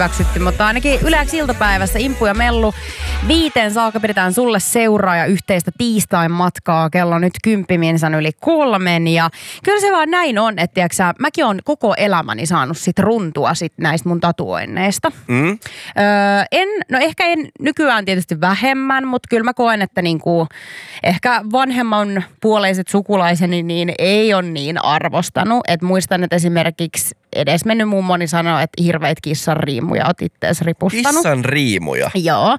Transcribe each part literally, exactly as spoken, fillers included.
hyväksytty, mutta ainakin Yleäks iltapäivässä Impu ja Mellu viiteen saakka pidetään sulle seuraa ja yhteistä tiistain matkaa kello nyt kymppiminsan yli kolmen. Ja kyllä se vaan näin on, että tiiäksä, mäkin on koko elämäni saanut sit runtua sit näistä mun tatuoinneista. Mm. Öö, en, no ehkä en nykyään tietysti vähemmän, mutta kyllä mä koen, että niinku, ehkä vanhemman puoleiset sukulaiseni niin ei ole niin arvostanut. Et muistan, että esimerkiksi edesmennyt mummoni sanoi, että hirveitä kissan riimuja oot ittees ripustanut. Kissan riimuja? Joo.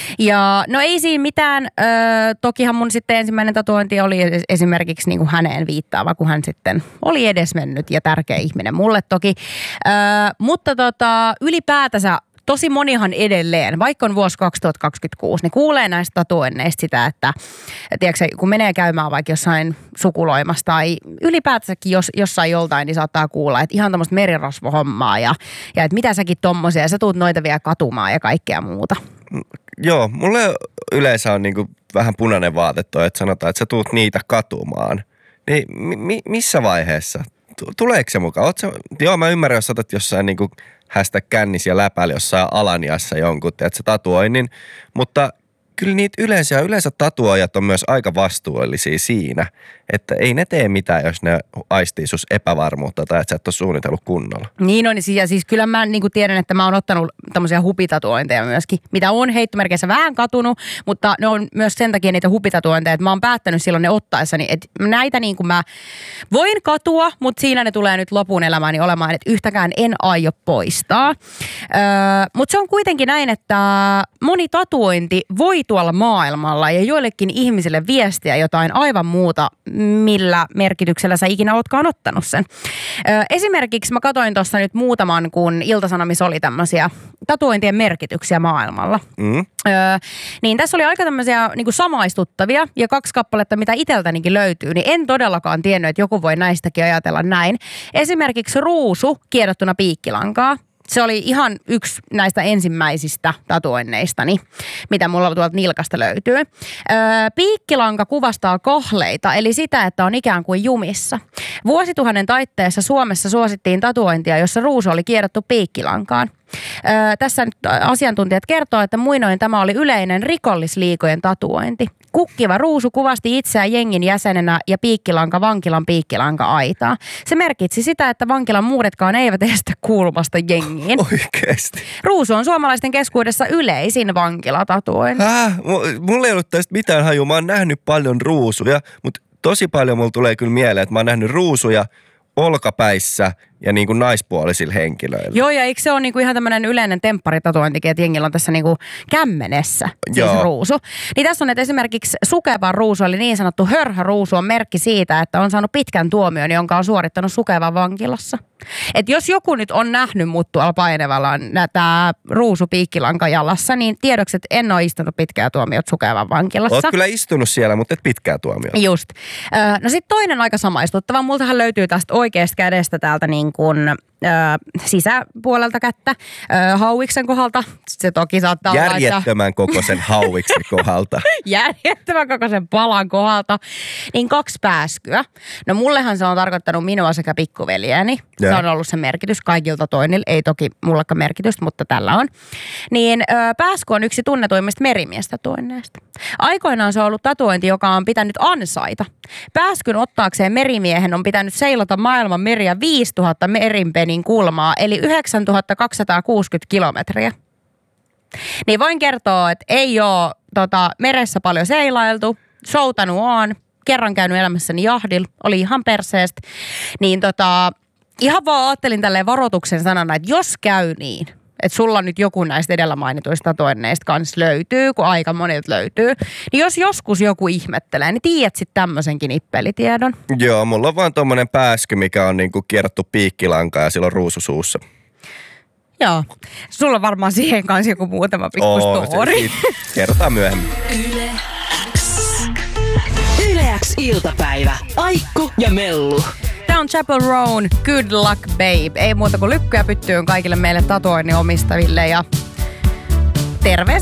Ja no ei siinä mitään. Ö, tokihan mun sitten ensimmäinen tatuointi oli esimerkiksi niin kuin häneen viittaava, kun hän sitten oli edesmennyt ja tärkeä ihminen mulle toki. Ö, mutta tota, ylipäätänsä tosi monihan edelleen, vaikka on vuosi kaksituhattakaksikymmentäkuusi, niin kuulee näistä tatuoinneista sitä, että tiedätkö, kun menee käymään vaikka jossain sukuloimassa tai ylipäätänsäkin jos, jossain joltain, niin saattaa kuulla, että ihan tämmöistä merirosvohommaa ja, ja että mitä säkin tommosia ja sä tuut noita vielä katumaan ja kaikkea muuta. Joo, mulle yleensä on niinku vähän punainen vaate toi, että sanotaan, että sä tuut niitä katumaan. Niin mi- missä vaiheessa? Tuleeko se mukaan? Oot sä, joo, mä ymmärrän, jos otat jossain niinku hashtag kännis ja läpäli jossain Alaniassa jonkun, että se tatuoinnin, mutta kyllä niitä yleensä, yleensä tatuoijat on myös aika vastuullisia siinä, että ei ne tee mitään, jos ne aistii sus epävarmuutta tai että sä et ole suunnitellut kunnolla. Niin on, ja siis kyllä mä niin kuin tiedän, että mä oon ottanut tämmöisiä hupitatuointeja myöskin, mitä on heittomerkeissä vähän katunut, mutta ne on myös sen takia niitä hupitatuointeja, että mä oon päättänyt silloin ne ottaessani, että näitä niin kuin mä voin katua, mutta siinä ne tulee nyt lopun elämääni olemaan, että yhtäkään en aio poistaa. Öö, mutta se on kuitenkin näin, että moni tatuointi voi tuolla maailmalla ja joillekin ihmisille viestiä jotain aivan muuta, millä merkityksellä sä ikinä ootkaan ottanut sen. Ö, esimerkiksi mä katsoin tuossa nyt muutaman, kun Ilta-Sanomissa oli tämmöisiä tatuointien merkityksiä maailmalla. Mm. Ö, niin tässä oli aika tämmöisiä niin kuin samaistuttavia ja kaksi kappaletta, mitä iteltänikin löytyy, niin en todellakaan tiennyt, että joku voi näistäkin ajatella näin. Esimerkiksi ruusu kiedottuna piikkilankaa. Se oli ihan yksi näistä ensimmäisistä tatuoinneistani, mitä mulla tuolta nilkasta löytyy. Öö, piikkilanka kuvastaa kohleita, eli sitä, että on ikään kuin jumissa. Vuosituhannen taitteessa Suomessa suosittiin tatuointia, jossa ruusu oli kiedottu piikkilankaan. Öö, tässä nyt asiantuntijat kertoo, että muinoin tämä oli yleinen rikollisliigojen tatuointi. Kukkiva ruusu kuvasti itseään jengin jäsenenä ja piikkilanka vankilan piikkilanka-aitaa. Se merkitsi sitä, että vankilan muuretkaan eivät estä kuulumasta jengiin. Oikeesti? Ruusu on suomalaisten keskuudessa yleisin vankilatatuointi. Häh? Mulla ei ollut tästä mitään hajua. Mä oon nähnyt paljon ruusuja, mutta tosi paljon mulla tulee kyllä mieleen, että mä oon nähnyt ruusuja olkapäissä ja niin kuin naispuolisilla henkilöillä. Joo, ja eikö se ole niin kuin ihan tämmöinen yleinen tempparitatuointikin, että jengillä on tässä niin kuin kämmenessä siis Joo. ruusu. Niin tässä on, että esimerkiksi Sukevan ruusu, eli niin sanottu hörhäruusu, on merkki siitä, että on saanut pitkän tuomion, jonka on suorittanut Sukevan vankilassa. Että jos joku nyt on nähnyt mut tuolla Painevalla tämä ruusu piikkilanka jalassa, niin tiedoksi, että en ole istunut pitkää tuomiot Sukevan vankilassa. Oot kyllä istunut siellä, mutta et pitkää tuomiota. Just. No sitten toinen aika samaistuttava. Multahan löytyy tästä oikeasta kädestä täältä niin kuin ö, sisäpuolelta kättä ö, hauiksen kohdalta. Se toki saattaa olla, että järjettömän kokoisen hauiksen kohdalta. Järjettömän kokoisen palan kohdalta. Niin kaksi pääskyä. No mullehan se on tarkoittanut minua sekä pikkuveljääni. Ja. Se on ollut se merkitys kaikilta toinilla. Ei toki mullekaan merkitystä, mutta tällä on. Niin ö, pääsky on yksi tunnetuimmista merimiestä tatuoinneista. Aikoinaan se on ollut tatuointi, joka on pitänyt ansaita. Pääskyn ottaakseen merimiehen on pitänyt seilata maailman meriä viisituhatta merinpenin kulmaa, eli yhdeksäntuhatta kaksisataakuusikymmentä kilometriä. Niin voin kertoa, että ei ole tota, meressä paljon seilailtu, soutanut on, kerran käynyt elämässäni jahdilla, oli ihan perseestä. Niin tota, ihan vaan ajattelin tälleen varoituksen sanana, että jos käy niin, että sulla nyt joku näistä edellä mainituista tatuoinneista kanssa löytyy, kun aika monilta löytyy. Niin jos joskus joku ihmettelee, niin tiedät sitten tämmöisenkin nippelitiedon. Joo, mulla on vaan tommonen pääsky, mikä on niinku kierrottu piikkilankaa ja sillä on ruusu suussa. Joo. Sulla on varmaan siihen kanssa joku muutama pikku story. Kerrotaan myöhemmin. Yle X. Yle X iltapäivä. Aikku ja Mellu. Tämä on Chappell Roan Good Luck Babe. Ei muuta kuin lykkyä pyttyyn kaikille meille tatuoinnin omistaville ja terveys